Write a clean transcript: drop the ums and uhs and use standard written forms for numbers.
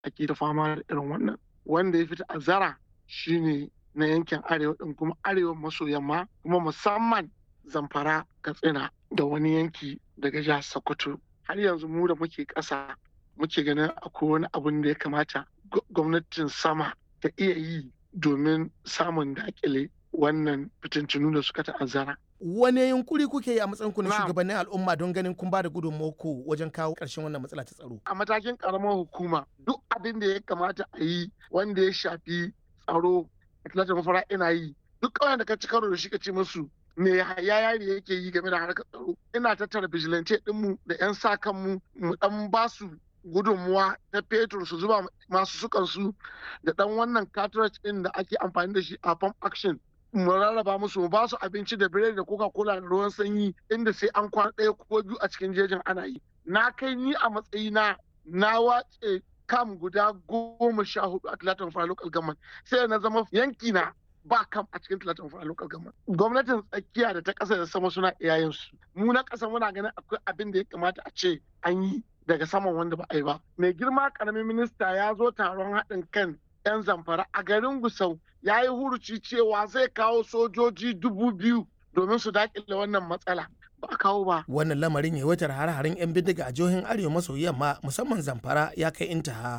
ake da fama da irin wannan. Wanda ya fi ta'azzara shine na yankin arewa ɗin, kuma arewa maso yamma, kuma musamman Zamfara, Katsina da wani yanki daga jihar Sokoto. Har yanzu mu da muke ƙasa muke ganin akwai wani abun da ya kamata gwamnatin sama ta iya yi domin samun daƙile wannan fitintunu da suka ta'azzara. Wane yunkuri kuke yi a matsayin ku na shugabannin al'umma don ganin kun ba da gudunmawarku wajen kawo ƙarshen wannan matsala ta tsaro? A matakin ƙaramar hukuma, duk abin da ya kamata a yi wanda ya shafi tsaro a Talatin Mafara ina yi. Duk ƙauyen da ka ci karo da shi ka ce musu me yari yake yi game da harkar tsaro. Ina tattara vigilante ɗinmu da 'yan sa kanmu mu ɗan ba su gudunmuwa ta fetur su zuba masu sukansu da ɗan wannan cartridge ɗin da ake amfani da shi a pump action. Mu rarraba musu, mu ba su abinci da biredi da coca-cola da ruwan sanyi, inda sai an kwana ɗaya ko biyu a cikin jejin ana yi. Na kai ni a matsayina na wace kam guda 14 a Talatin Mafara Local Government, sai na zama yanki na ba kam a cikin Talatin Mafara Local Government. Gwamnatin tsakiya da ta ƙasa da sama suna iyayensu. Mu na ƙasa muna ganin akwai abin da ya kamata a ce an yi daga saman wanda ba a yi ba. Mai girma ƙaramin minista ya zo taron haɗin kan 'yan Zamfara a garin Gusau, ya yi huruci cewa zai kawo sojoji 2000 domin su daƙile wannan matsala. Ba a kawo ba. Wannan lamarin yawaitar hare-haren 'yan bindiga a jihohin arewa maso yamma musamman Zamfara ya kai intaha.